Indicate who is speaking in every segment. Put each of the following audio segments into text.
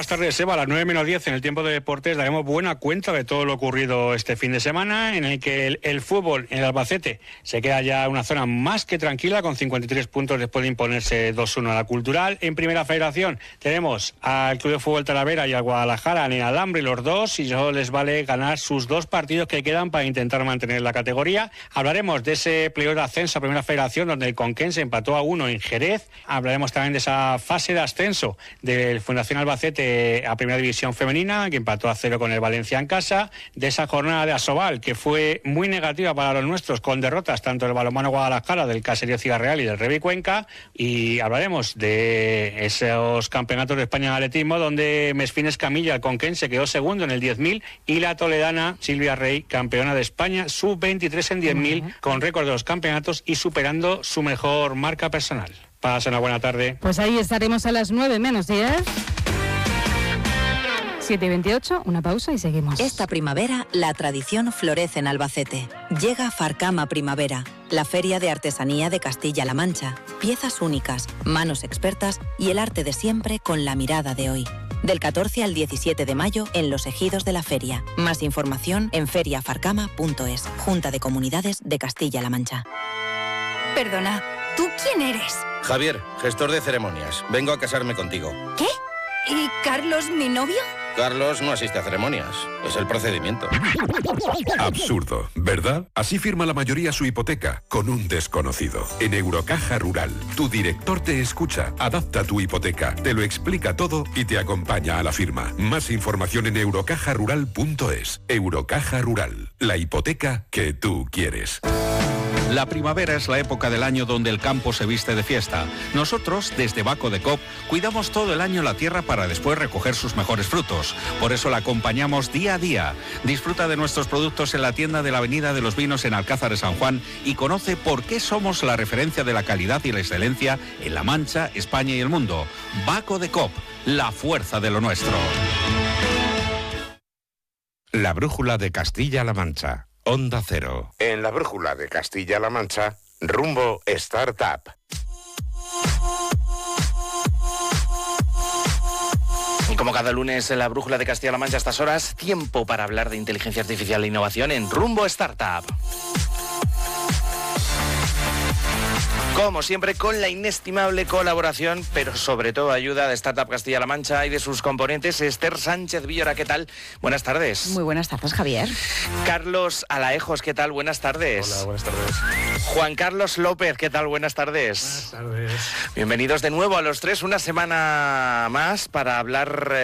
Speaker 1: buenas tardes, Eva. A las 9:10 en el tiempo de deportes daremos buena cuenta de todo lo ocurrido este fin de semana, en el que el fútbol en el Albacete se queda ya en una zona más que tranquila, con 53 puntos después de imponerse 2-1 a la Cultural. En Primera Federación tenemos al Club de Fútbol Talavera y al Guadalajara en el alambre, los dos, y solo les vale ganar sus 2 partidos que quedan para intentar mantener la categoría. Hablaremos de ese playoff de ascenso a Primera Federación, donde el Conquense empató a 1 en Jerez. Hablaremos también de esa fase de ascenso del Fundación Albacete a Primera División Femenina, que empató a 0 con el Valencia en casa, de esa jornada de Asobal, que fue muy negativa para los nuestros, con derrotas tanto del balonmano Guadalajara, del Caserío Ciudad Real y del Revi Cuenca, y hablaremos de esos campeonatos de España de atletismo, donde Mesfines Camilla, el Conquense, quedó segundo en el 10.000, y la toledana Silvia Rey, campeona de España, sub-23 en 10.000, con récord de los campeonatos y superando su mejor marca personal. Pasa una buena tarde.
Speaker 2: Pues ahí estaremos a las 9:10. 7:28, una pausa y seguimos.
Speaker 3: Esta primavera, la tradición florece en Albacete. Llega Farcama Primavera, la feria de artesanía de Castilla-La Mancha. Piezas únicas, manos expertas y el arte de siempre con la mirada de hoy. Del 14 al 17 de mayo en los ejidos de la feria. Más información en feriafarcama.es. Junta de Comunidades de Castilla-La Mancha.
Speaker 4: Perdona, ¿tú quién eres?
Speaker 5: Javier, gestor de ceremonias. Vengo a casarme contigo.
Speaker 4: ¿Qué? ¿Y Carlos, mi novio?
Speaker 5: Carlos no asiste a ceremonias. Es el procedimiento.
Speaker 6: Absurdo, ¿verdad? Así firma la mayoría su hipoteca, con un desconocido. En Eurocaja Rural, tu director te escucha, adapta tu hipoteca, te lo explica todo y te acompaña a la firma. Más información en eurocajarural.es. Eurocaja Rural, la hipoteca que tú quieres.
Speaker 7: La primavera es la época del año donde el campo se viste de fiesta. Nosotros, desde Baco de Cop, cuidamos todo el año la tierra para después recoger sus mejores frutos. Por eso la acompañamos día a día. Disfruta de nuestros productos en la tienda de la Avenida de los Vinos en Alcázar de San Juan y conoce por qué somos la referencia de la calidad y la excelencia en La Mancha, España y el mundo. Baco de Cop, la fuerza de lo nuestro.
Speaker 8: La brújula de Castilla-La Mancha. Onda Cero. En la brújula de Castilla-La Mancha, Rumbo Startup.
Speaker 9: Y como cada lunes en la brújula de Castilla-La Mancha a estas horas, tiempo para hablar de inteligencia artificial e innovación en Rumbo Startup. Como siempre, con la inestimable colaboración, pero sobre todo ayuda de Startup Castilla-La Mancha y de sus componentes, Esther Sánchez Villora, ¿qué tal? Buenas tardes.
Speaker 2: Muy buenas tardes, Javier.
Speaker 9: Carlos Alaejos, ¿qué tal? Buenas tardes.
Speaker 10: Hola, buenas tardes.
Speaker 9: Juan Carlos López, ¿qué tal? Buenas tardes.
Speaker 10: Buenas tardes.
Speaker 9: Bienvenidos de nuevo a los tres, una semana más para hablar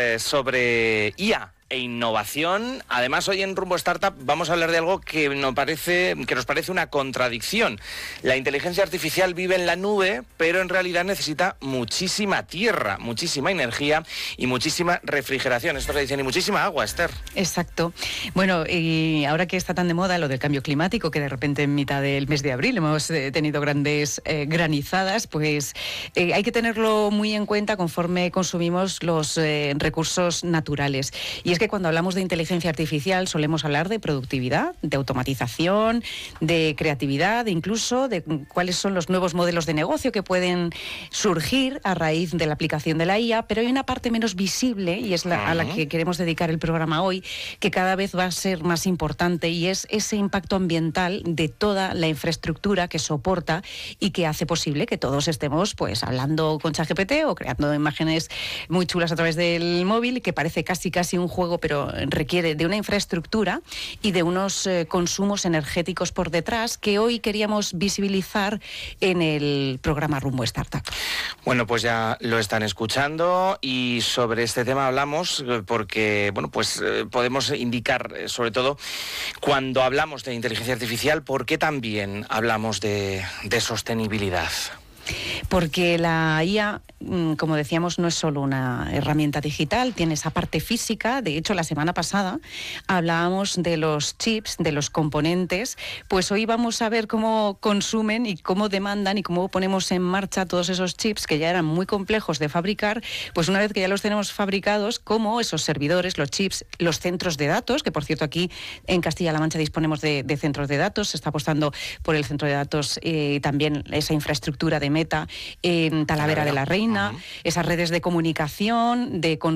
Speaker 9: sobre IA e innovación. Además, hoy en Rumbo Startup vamos a hablar de algo que nos parece una contradicción. La inteligencia artificial vive en la nube, pero en realidad necesita muchísima tierra, muchísima energía y muchísima refrigeración. Esto que dicen, y muchísima agua, Esther.
Speaker 11: Exacto. Bueno, y ahora que está tan de moda lo del cambio climático, que de repente en mitad del mes de abril hemos tenido grandes granizadas, pues hay que tenerlo muy en cuenta conforme consumimos los recursos naturales. Y es que cuando hablamos de inteligencia artificial solemos hablar de productividad, de automatización, de creatividad, incluso de cuáles son los nuevos modelos de negocio que pueden surgir a raíz de la aplicación de la IA, pero hay una parte menos visible, y es a la que queremos dedicar el programa hoy, que cada vez va a ser más importante, y es ese impacto ambiental de toda la infraestructura que soporta y que hace posible que todos estemos pues hablando con ChatGPT o creando imágenes muy chulas a través del móvil, que parece casi un juego, pero requiere de una infraestructura y de unos consumos energéticos por detrás que hoy queríamos visibilizar en el programa Rumbo Startup.
Speaker 9: Bueno, pues ya lo están escuchando, y sobre este tema hablamos porque, bueno, pues podemos indicar, sobre todo cuando hablamos de inteligencia artificial, por qué también hablamos de sostenibilidad.
Speaker 11: Porque la IA, como decíamos, no es solo una herramienta digital, tiene esa parte física. De hecho, la semana pasada hablábamos de los chips, de los componentes. Pues hoy vamos a ver cómo consumen y cómo demandan y cómo ponemos en marcha todos esos chips que ya eran muy complejos de fabricar. Pues una vez que ya los tenemos fabricados, como esos servidores, los chips, los centros de datos, que por cierto aquí en Castilla-La Mancha disponemos de centros de datos. Se está apostando por el centro de datos, también esa infraestructura de Meta en Talavera de la Reina, esas redes de comunicación, de